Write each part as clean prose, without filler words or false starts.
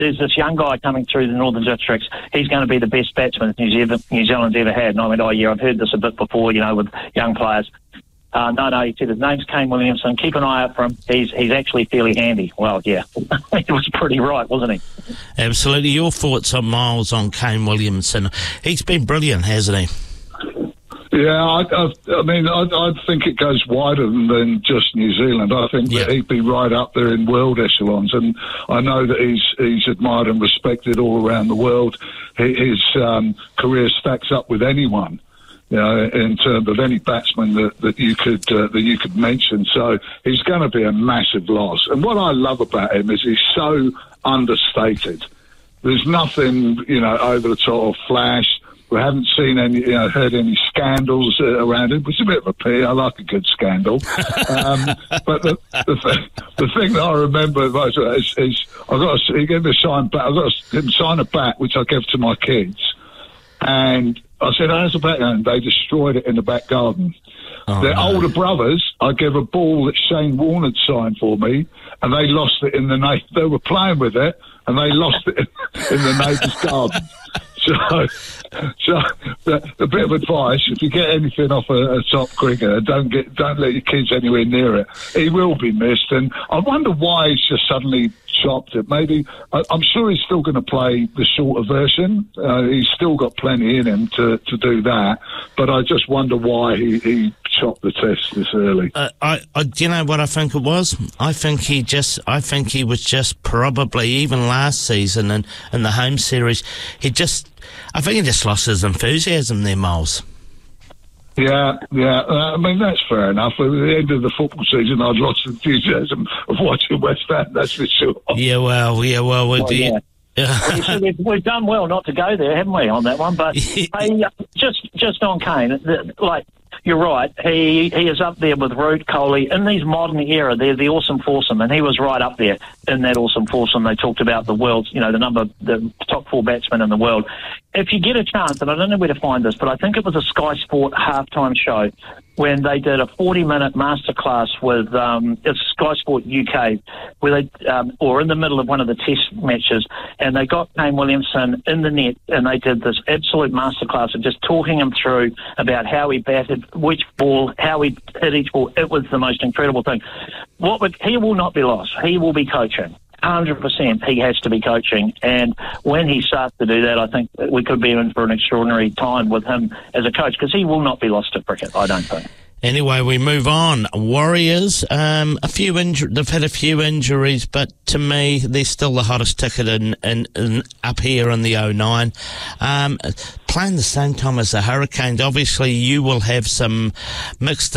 there's this young guy coming through the Northern Districts. He's going to be the best batsman New Zealand's ever had. And I went, oh, yeah, I've heard this a bit before, with young players. No, he said his name's Kane Williamson. Keep an eye out for him. He's actually fairly handy. Well, yeah, he was pretty right, wasn't he? Absolutely. Your thoughts on Miles on Kane Williamson? He's been brilliant, hasn't he? Yeah, I mean, I think it goes wider than just New Zealand. I think that he'd be right up there in world echelons, and I know that he's admired and respected all around the world. His career stacks up with anyone, in terms of any batsman that you could mention. So he's going to be a massive loss. And what I love about him is he's so understated. There's nothing, over the top or flash. We haven't seen any, heard any scandals around him, which is a bit of a pity. I like a good scandal. But the thing that I remember most is he gave me a signed bat. I got him sign a bat, which I gave to my kids. And I said, how's the bat going? And they destroyed it in the back garden. Their older brothers, I gave a ball that Shane Warne had signed for me, and they lost it in the neighbour. They were playing with it, and they lost it in the neighbour's garden. So a bit of advice: if you get anything off a top cricketer, don't let your kids anywhere near it. He will be missed, and I wonder why he's just suddenly chopped it. Maybe I'm sure he's still going to play the shorter version. He's still got plenty in him to do that, but I just wonder why he chopped the test this early. Do you know what I think it was? I think he was just probably, even last season and in the home series, I think he just lost his enthusiasm there, Miles. Yeah. I mean, that's fair enough. At the end of the football season, I'd lost enthusiasm of watching West Ham, that's for sure. Yeah, well. We've done well not to go there, haven't we, on that one? But hey, just on Kane, you're right. He is up there with Root, Coley. In these modern era, they're the awesome foursome, and he was right up there in that awesome foursome. They talked about the world's, the top 4 batsmen in the world. If you get a chance, and I don't know where to find this, but I think it was a Sky Sport halftime show when they did a 40-minute masterclass with it's Sky Sport UK, where they or in the middle of one of the test matches, and they got Kane Williamson in the net, and they did this absolute masterclass of just talking him through about how he batted, which ball, how he hit each ball. It was the most incredible thing. He will not be lost. He will be coaching. 100% he has to be coaching, and when he starts to do that, I think we could be in for an extraordinary time with him as a coach, because he will not be lost to cricket, I don't think. Anyway, we move on. Warriors, they've had a few injuries, but to me, they're still the hottest ticket in up here in the 09. Playing the same time as the Hurricanes, obviously you will have some mixed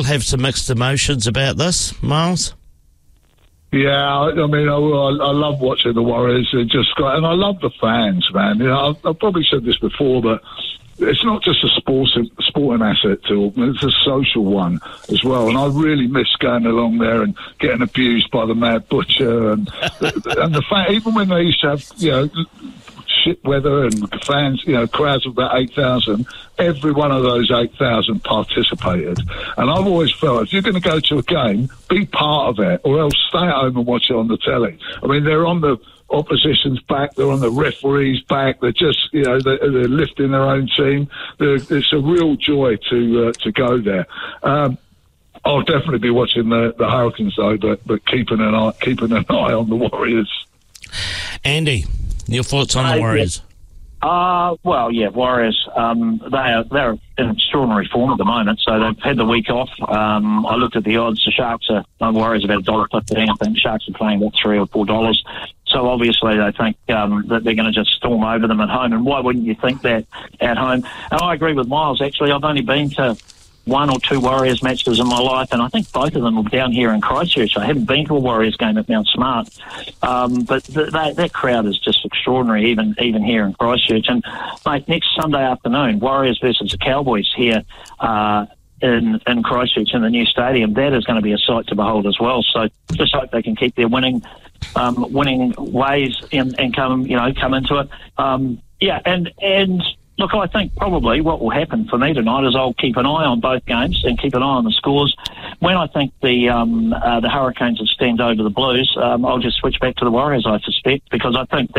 emotions about this, Miles. Yeah, I mean, I love watching the Warriors. They're just great, and I love the fans, man. I've probably said this before, but it's not just a sporting asset to them, it's a social one as well. And I really miss going along there and getting abused by the Mad Butcher and the fact, even when they used to have, shit weather and fans, crowds of about 8,000, every one of those 8,000 participated. And I've always felt, if you're going to go to a game, be part of it, or else stay at home and watch it on the telly. I mean, they're on the opposition's back, they're on the referee's back, they're just, they're lifting their own team. It's a real joy to go there. I'll definitely be watching the Hurricanes though, but keeping an eye on the Warriors. Andy, your thoughts on the Warriors? Warriors. They're in extraordinary form at the moment, so they've had the week off. I looked at the odds. The Sharks are Warriors about $1.15. I think Sharks are playing about $3 or $4. So obviously they think that they're going to just storm over them at home. And why wouldn't you think that at home? And I agree with Miles. Actually, I've only been to 1 or 2 Warriors matches in my life, and I think both of them were down here in Christchurch. I haven't been to a Warriors game at Mount Smart, but that crowd is just extraordinary, even here in Christchurch. And mate, next Sunday afternoon, Warriors versus the Cowboys here in Christchurch in the new stadium. That is going to be a sight to behold as well. So just hope they can keep their winning ways and come into it. And look, I think probably what will happen for me tonight is I'll keep an eye on both games and keep an eye on the scores. when I think the Hurricanes have steamed over the Blues, I'll just switch back to the Warriors, I suspect, because I think